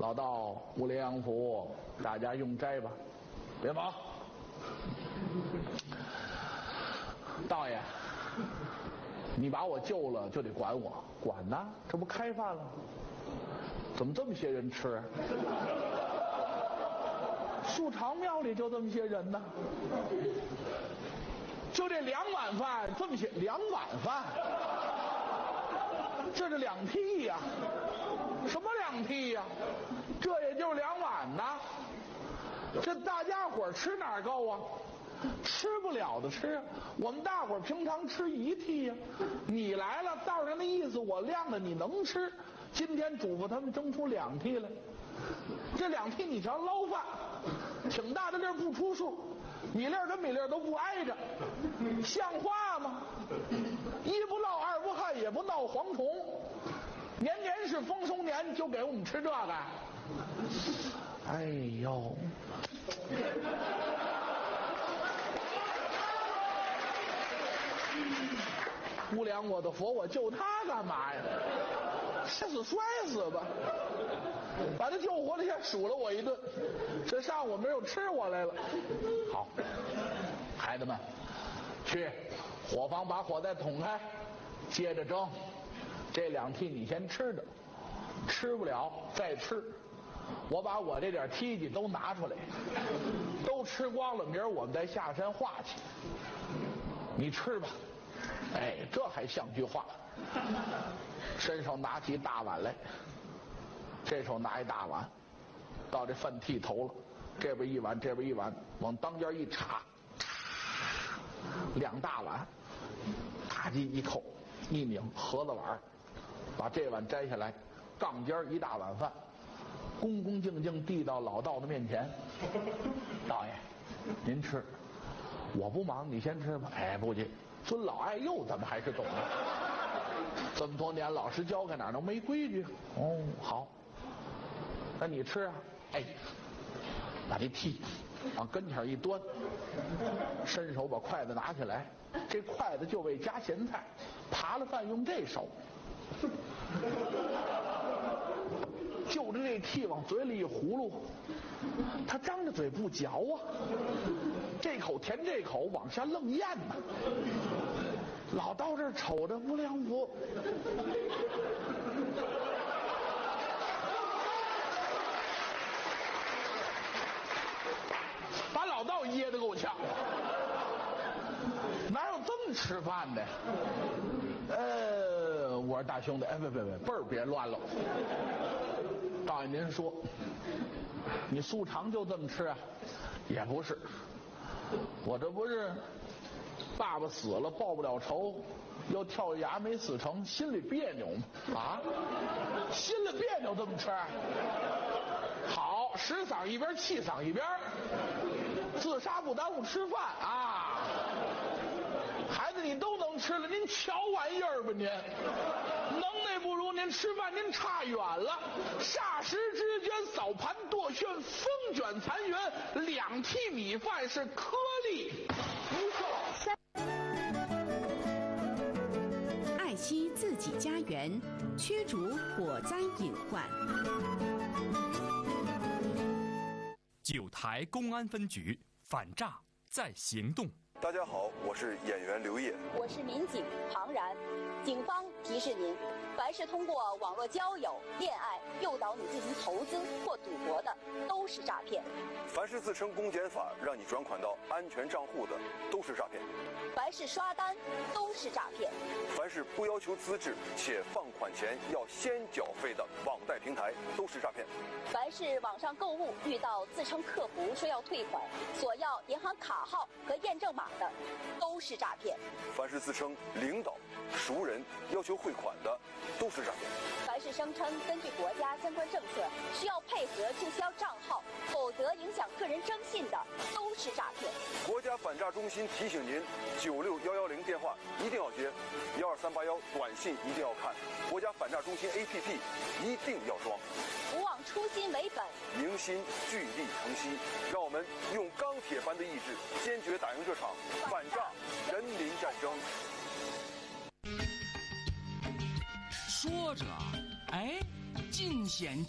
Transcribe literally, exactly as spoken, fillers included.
老道无廉阳府，大家用斋吧，别忙。道爷，你把我救了就得管我，管呐，这不开饭了？怎么这么些人吃啊？素常庙里就这么些人呢，就这两碗饭，这么些两碗饭，这是两屉呀、啊？什么两屉呀、啊？这也就两碗呐，这大家伙吃哪儿够啊？吃不了的吃，我们大伙儿平常吃一屉呀、啊。你来了，道上的意思我亮了，你能吃。今天嘱咐他们蒸出两屉来，这两屉你瞧捞饭，挺大的粒儿不出数，米粒儿跟米粒儿都不挨着，像话吗？一不落二不旱也不闹蝗虫，年年是丰收年，就给我们吃这个。哎呦！无量我的佛，我救他干嘛呀？死死摔死吧！把他救活了，先数了我一顿，这上午没有吃我来了。好，孩子们，去火房把火再捅开，接着蒸。这两屉你先吃着，吃不了再吃。我把我这点梯级都拿出来，都吃光了，明儿我们再下山化去。你吃吧。哎，这还像句话。伸手拿起大碗来，这手拿一大碗，到这饭屉头了，这边一碗，这边一碗，往当间一插，两大碗，啪叽一扣，一拧，合了碗，把这碗摘下来，杠尖一大碗饭，恭恭敬敬递到老道的面前。道爷，您吃，我不忙，你先吃吧。哎，不急。尊老爱幼，咱们还是懂的。这么多年，老师教给哪能没规矩？哦，好，那你吃啊。哎，把这屉往跟前一端，伸手把筷子拿起来，这筷子就为夹咸菜，扒了饭用这手，就着这屉往嘴里一葫芦，他张着嘴不嚼啊，这口填这口，往下愣咽呐、啊。老到这儿瞅着无量佛，把老道噎得够呛。哪有这么吃饭的？呃，我说大兄弟，哎，别别别，辈儿别乱了。道爷您说，你素常就这么吃啊？也不是，我这不是爸爸死了报不了仇，又跳崖没死成，心里别扭吗？啊，心里别扭这么吃？好，食嗓一边，气嗓一边，自杀不耽误吃饭啊！孩子，你都能吃了，您瞧玩意儿吧您，能耐不如您吃饭，您差远了。霎时之间，扫盘剁旋，风卷残垣，两屉米饭是颗粒无数。 爱惜自己家园，驱逐火灾隐患。 九台公安分局反诈在行动。 大家好，我是演员刘烨， 我是民警庞然。警方提示您，凡是通过网络交友、恋爱诱导你进行投资或赌博的，都是诈骗； 凡是自称公检法让你转款到安全账户的，都是诈骗； 凡是刷单，都是诈骗； 凡是不要求资质且放款前要先缴费的网贷平台，都是诈骗； 凡是网上购物遇到自称客服说要退款，索要银行卡号和验证码的，都是诈骗； 凡是自称领导、熟人要求汇款的，都是诈骗； 凡是声称根据国家相关政策需要配合注销账号，否则影响个人征信的，都是诈骗。 国家反诈中心提醒您：九六幺幺零电话一定要接，幺二三八幺短信一定要看，国家反诈中心 A P P 一定要装。 不忘初心为本， 凝心聚力承息，让我们用钢铁般的意志，坚决打赢这场反诈人民战争。 说着，哎，尽显